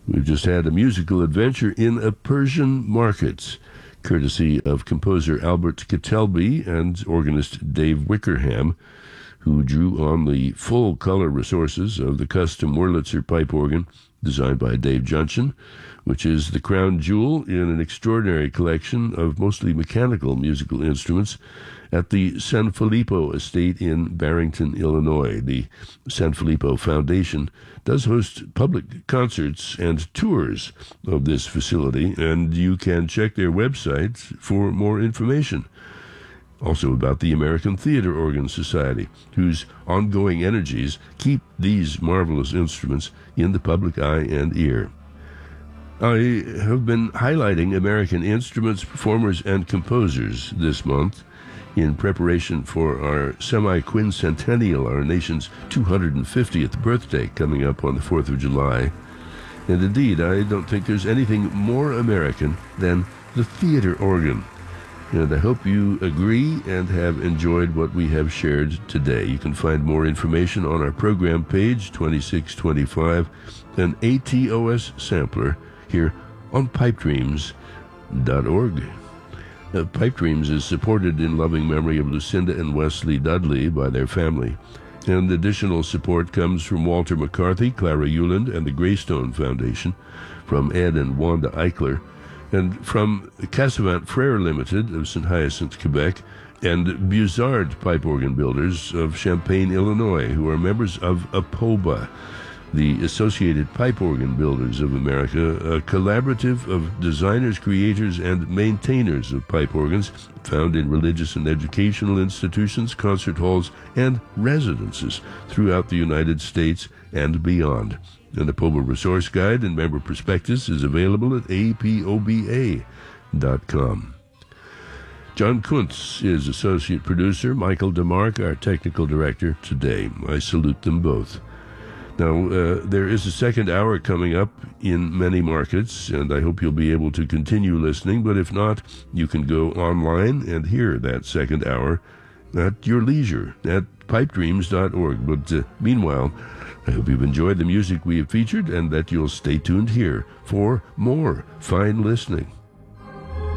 We've just had a musical adventure in a Persian market, courtesy of composer Albert Ketelby and organist Dave Wickerham, who drew on the full color resources of the custom Wurlitzer pipe organ designed by Dave Junchen, which is the crown jewel in an extraordinary collection of mostly mechanical musical instruments at the San Filippo estate in Barrington, Illinois. The San Filippo Foundation does host public concerts and tours of this facility, and you can check their website for more information. Also about the American Theater Organ Society, whose ongoing energies keep these marvelous instruments in the public eye and ear. I have been highlighting American instruments, performers, and composers this month in preparation for our semi-quincentennial, our nation's 250th birthday, coming up on the 4th of July. And indeed, I don't think there's anything more American than the theater organ. And I hope you agree and have enjoyed what we have shared today. You can find more information on our program page, 2625, an ATOS sampler here on pipedreams.org. Pipe Dreams is supported in loving memory of Lucinda and Wesley Dudley by their family. And additional support comes from Walter McCarthy, Clara Euland, and the Greystone Foundation, from Ed and Wanda Eichler, and from Cassavant Frere Limited of St. Hyacinthe, Quebec, and Buzzard Pipe Organ Builders of Champaign, Illinois, who are members of APOBA, the Associated Pipe Organ Builders of America, a collaborative of designers, creators, and maintainers of pipe organs found in religious and educational institutions, concert halls, and residences throughout the United States and beyond. An APOBA resource guide and member prospectus is available at apoba.com. John Kuntz is associate producer, Michael DeMarc, our technical director today. I salute them both. Now, there is a second hour coming up in many markets, and I hope you'll be able to continue listening, but if not, you can go online and hear that second hour at your leisure at pipedreams.org. But meanwhile, I hope you've enjoyed the music we have featured and that you'll stay tuned here for more fine listening.